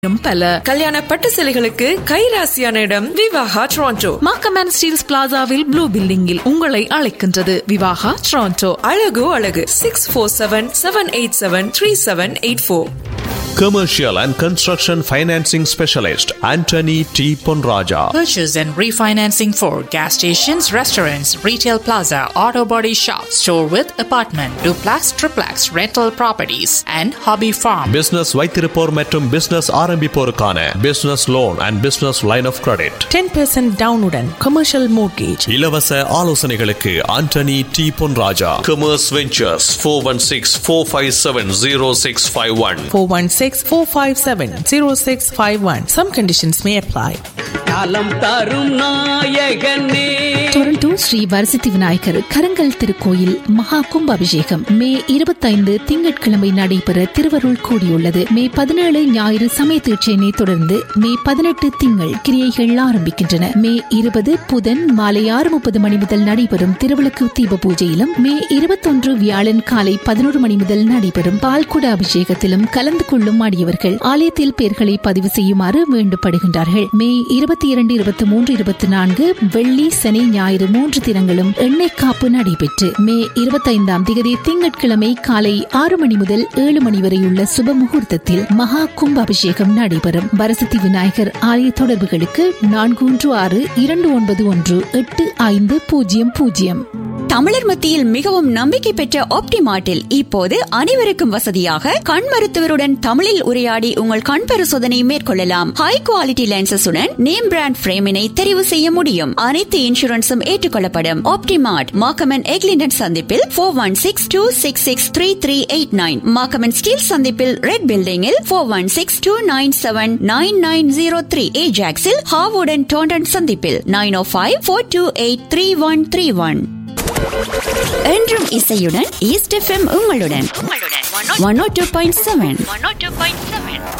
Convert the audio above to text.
பல கல்யாண பட்டு சேலைகளுக்கு கைராசியான இடம் Vivaha Toronto. Markham Steeles பிளாசாவில் blue பில்டிங்கில் உங்களை அழைக்கின்றது விவாகா டொரண்டோ. அழகு அழகு 6477873784. Commercial and Construction Financing Specialist Anthony T. Ponraja. Purchase and refinancing for gas stations, restaurants, retail plaza, auto body shop, store with apartment, duplex, triplex, rental properties and hobby farm. Business வைத்திருப்போர் மற்றும் business ஆரம்பிப்போருக்கான business loan and business line of credit. 10% டவுனுடன் commercial mortgage. இலவச ஆலோசனைகளுக்கு Anthony T. Ponraja. Commerce Ventures 416-457-0651. 416-457-0651. Some conditions may apply. Toronto Sri Varasiddhi Vinayagar கரங்கல் திருக்கோயில் மகா கும்பாபிஷேகம் மே 25 திங்கட்கிழமை நடைபெற திருவருள் கூடியுள்ளது. மே 17 ஞாயிறு சமய தீட்சையினை தொடர்ந்து மே 18 திங்கள் கிரியைகள் ஆரம்பிக்கின்றன. மே 20 புதன் மாலை 6:30 மணி முதல் நடைபெறும் திருவிளக்கு தீப பூஜையிலும், மே 21 வியாழன் காலை 11 மணி முதல் நடைபெறும் பால்குட அபிஷேகத்திலும் கலந்து கொள்ளும் அடியவர்கள் ஆலயத்தில் பெயர்களை பதிவு செய்யுமாறு வேண்டப்படுகின்றார்கள். மே 22, 23, 24 வெள்ளி சனி ஞாயிறு 3 தினங்களும் எண்ணெய் காப்பு நடைபெற்று மே 25ஆம் திகதி திங்கட்கிழமை காலை 6 மணி முதல் 7 மணி வரையுள்ள சுப முகூர்த்தத்தில் மகா கும்பாபிஷேகம் நடைபெறும். வரசித்தி விநாயகர் ஆலய தொடர்புகளுக்கு 416-291-8500. தமிழர் மத்தியில் மிகவும் நம்பிக்கை பெற்ற ஆப்டிமார்ட்டில் இப்போது அனைவருக்கும் வசதியாக கண் மருத்துவருடன் தமிழில் உரையாடி உங்கள் கண் பரிசோதனை மேற்கொள்ளலாம். ஹை குவாலிட்டி லென்சஸுடன் நேம் பிராண்ட் பிரேமினை தெரிவு செய்ய முடியும். அனைத்து இன்சூரன்ஸும் ஏற்றுக்கொள்ளப்படும். ஆப்டிமார்ட் மாக்கமன் எக்லிண்டன் சந்திப்பில் 416-266-3389, மாக்கமன் ஸ்டீல் சந்திப்பில் ரெட் பில்டிங்கில் 416-297-9903, ஏஜாக்ஸில் ஹாவுடன் டோண்டன் சந்திப்பில் 905-428-3131. என்றும் இசையுடன் ஈஸ்ட் எஃப்எம் உங்களுடன் 102.7.